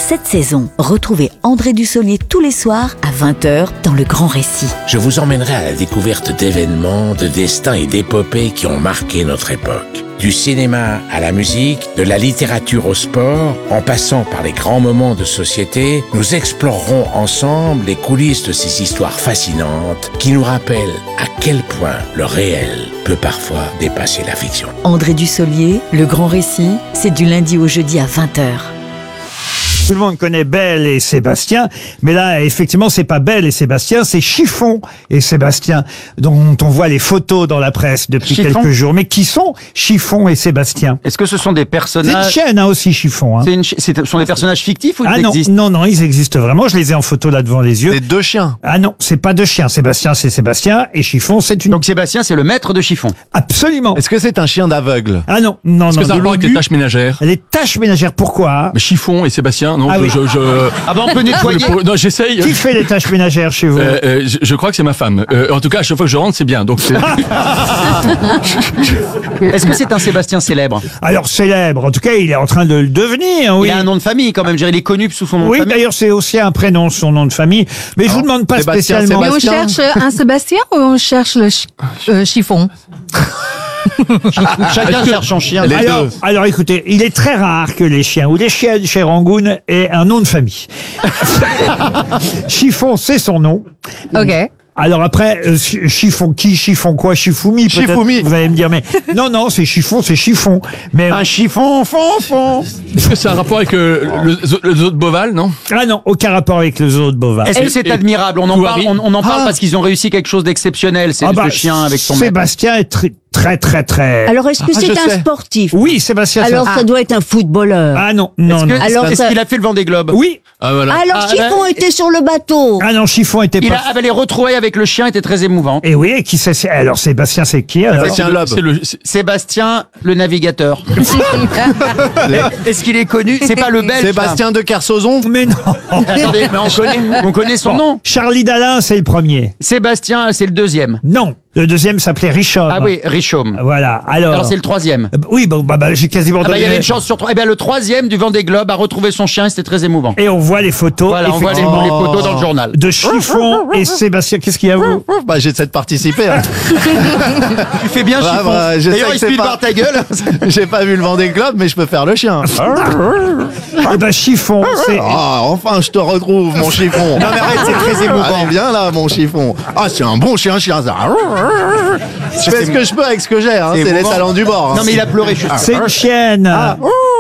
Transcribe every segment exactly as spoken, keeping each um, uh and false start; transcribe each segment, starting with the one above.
cette saison. Retrouvez André Dussolier tous les soirs à vingt heures dans Le Grand Récit. Je vous emmènerai à la découverte d'événements, de destins et d'épopées qui ont marqué notre époque. Du cinéma à la musique, de la littérature au sport, en passant par les grands moments de société, nous explorerons ensemble les coulisses de ces histoires fascinantes qui nous rappellent à quel point le réel peut parfois dépasser la fiction. André Dussolier, Le Grand Récit, c'est du lundi au jeudi à vingt heures. Tout le monde connaît Belle et Sébastien, mais là, effectivement, c'est pas Belle et Sébastien, c'est Chiffon et Sébastien, dont on voit les photos dans la presse depuis Chiffon. quelques jours. Mais qui sont Chiffon et Sébastien? Est-ce que ce sont des C'est une personnages chaîne, hein, aussi, Chiffon. Hein. C'est une chi- c'est- Ce sont des personnages fictifs ou Ah ils non, existent? non, non, ils existent vraiment. Je les ai en photo là devant les yeux. C'est deux chiens. Ah non, c'est pas deux chiens. Sébastien, c'est Sébastien, et Chiffon, c'est une. Donc Sébastien, c'est le maître de Chiffon. Absolument. Est-ce que c'est un chien d'aveugle? Ah non, non, Est-ce non. que ça a de rapport avec les l'obus. tâches ménagères? Les tâches ménagères, pourquoi? Mais Chiffon et Sébastien, non, Ah je, oui. je, je- Ah bah on peut nettoyer. je- non, j'essaye. Qui fait les tâches ménagères chez vous? Euh, euh, je, je crois que c'est ma femme. Euh, en tout cas, à chaque fois que je rentre, c'est bien. Donc, c'est- Est-ce que c'est un Sébastien célèbre? Alors célèbre, en tout cas, il est en train de le devenir. Oui. Il a un nom de famille quand même, je dirais, il est connu sous son nom Oui, de famille. d'ailleurs, c'est aussi un prénom, son nom de famille. Mais je vous demande pas Sébastien, spécialement. Mais on Sébastien. cherche un Sébastien ou on cherche le chi- euh, chiffon? Chacun cherche son chien. Les Alors, deux. alors écoutez, il est très rare que les chiens ou les chiens chez Rangoon aient un nom de famille. Chiffon, c'est son nom. Ok. Alors après, euh, chi- chiffon qui, chiffon quoi, chifoumi peut-être, Chifoumi. vous allez me dire, mais non, non, c'est chiffon, c'est chiffon. Mais Un chiffon, fond, fond. est-ce que c'est un rapport avec euh, le, zo- le zoo de Beauval, non? ah non, aucun rapport avec le zoo de Beauvais. Est-ce que c'est Et- admirable? On en parle, Touari. on, on en parle Ah. parce qu'ils ont réussi quelque chose d'exceptionnel. C'est Ah bah, ce chien avec son maître. Sébastien est très, très, très, très. Alors, est-ce que Ah, c'est je un sais. sportif? Oui, Sébastien. Alors, ça... ça doit être un footballeur. Ah non, non, Est-ce que- non. Alors, est-ce ça- qu'il a fait le Vendée Globe? Oui. Ah, voilà. Alors, Ah, Chiffon là- était sur le bateau. Ah non, chiffon était Il pas. a, ah bah, les retrouvailles avec le chien étaient très émouvantes. Et oui, et qui c'est c'est- alors Sébastien, c'est qui alors? Sébastien Loeb. C'est le, c'est- Sébastien, le navigateur. Est-ce qu'il est connu? C'est pas le Belge. Sébastien de Kersozon. Mais non. ça. Attendez, mais on connaît, on connaît son nom. Charlie Dalin, c'est le premier. Sébastien, c'est le deuxième. Non, le deuxième s'appelait Richomme. Ah oui, Richomme. Voilà. Alors. Alors c'est le troisième. Euh, Oui, bon, bah, bah, j'ai quasiment Ah bah, il y donné- avait une chance sur trois. Eh bien, le troisième du Vendée Globe a retrouvé son chien et c'était très émouvant. Et on voit les photos. Voilà, on voit les, effectivement, les photos dans le journal. de Chiffon et Sébastien. Qu'est-ce qu'il y a vous? Bah, j'essaie de participer. hein. Tu fais bien, Ouais, Chiffon. bah, je sais D'ailleurs, que il c'est suffit de pas- voir ta gueule. J'ai pas vu le Vendée Globe, mais je peux faire le chien. Eh ben Chiffon, c'est. Ah, enfin, je te retrouve, mon chiffon. Non, mais arrête, c'est très émouvant. Allez, viens là, mon chiffon. Ah, c'est un bon chien, chien, ça. Je fais ce que je peux avec ce que j'ai, hein. C'est C'est les émouvant. talents du bord. hein. Non, mais il a pleuré. Je... C'est une chienne. Ah,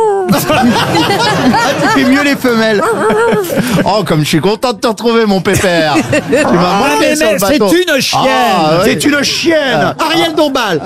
tu fais mieux les femelles. Oh, comme je suis content de te retrouver, mon pépère. Tu m'as Ah, manqué mais, sur mais le c'est bateau. une chienne. Ah, ouais. C'est une chienne. Ariel Dombal.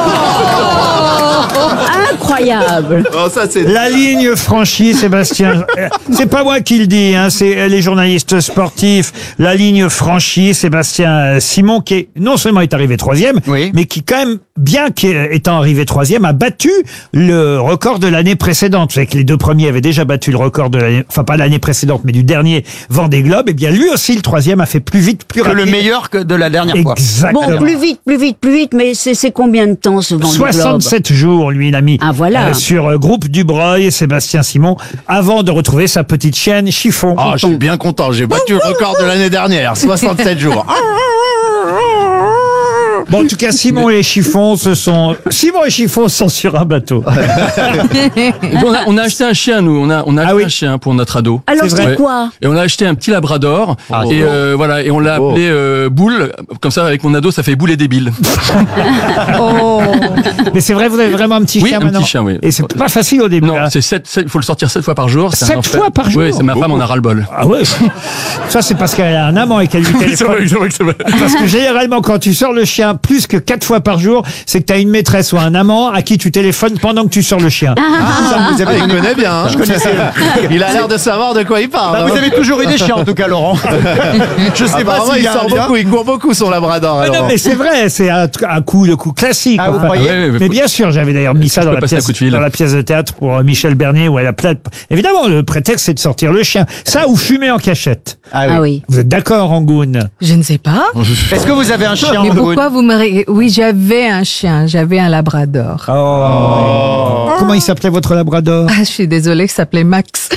Incroyable. Oh, ça, c'est. La ligne franchie, Sébastien. Euh, C'est pas moi qui le dis, hein, c'est les journalistes sportifs. La ligne franchie, Sébastien euh, Simon, qui est, non seulement est arrivé troisième, Oui. mais qui quand même, bien qu'étant arrivé troisième, a battu le record de l'année précédente. Vous savez que les deux premiers avaient déjà battu le record de l'année, enfin pas l'année précédente, mais du dernier Vendée Globe. Et bien lui aussi, le troisième, a fait plus vite, plus Que rapide. le meilleur que de la dernière fois. Exactement. Bon, plus vite, plus vite, plus vite, mais c'est c'est combien de temps ce Vendée Globe? soixante-sept jours, lui, il a mis Ah, voilà. euh, sur euh, Groupe Dubreuil, Sébastien Simon, avant de retrouver sa petite chienne Chiffon. Ah, je suis bien content. J'ai battu le record de l'année dernière, soixante-sept jours. Bon, en tout cas, Simon et Chiffon, ce sont Simon et Chiffon sont sur un bateau. Et puis, on, a, on a acheté un chien, nous. On a, on a acheté oui. un chien pour notre ado. Alors, C'est c'est vrai. quoi? Et on a acheté un petit labrador. Ah, et oh. euh, voilà, et on l'a Oh. appelé euh, Boule. Comme ça, avec mon ado, ça fait Boule et débile. Oh. Mais c'est vrai, vous avez vraiment un petit Oui, chien un maintenant. petit chien, oui. Et c'est pas facile au début. Non, hein. c'est sept, sept, il faut le sortir sept fois par jour. C'est un Sept enfer. fois par jour Oui, c'est ma femme, on a ras-le-bol. Ah ouais. Ça, c'est parce qu'elle a un amant et qu'elle lui C'est vrai, téléphone. c'est vrai que c'est vrai. Parce que généralement, quand tu sors le chien plus que quatre fois par jour, c'est que tu as une maîtresse ou un amant à qui tu téléphones pendant que tu sors le chien. Ah, vous avez, il connaît bien. Hein. Je connaissais. Il a l'air de savoir de quoi il parle. Bah, hein. vous avez toujours eu des chiens en tout cas, Laurent. Je sais pas Apparemment, s'il il y a sort un lien. beaucoup, il court beaucoup son labrador. Ah alors. non, mais c'est vrai, c'est un, un coup, le coup classique. Ah, vous Enfin, croyez Ouais, ouais, mais faut- bien sûr, j'avais d'ailleurs mis ça Je dans peux la, passer un pièce, coup de fil. dans la pièce de théâtre pour euh, Michel Bernier où elle a plein de... Évidemment, le prétexte, c'est de sortir le chien. Ça ou fumer en cachette. Ah oui. Vous êtes d'accord, Rangoon? Je ne sais pas. Est-ce que vous avez un chien Mais Rangoon? pourquoi vous me... ré- Oui, j'avais un chien, j'avais un labrador. Oh. Comment il s'appelait votre labrador? Ah, je suis désolée, il s'appelait Max.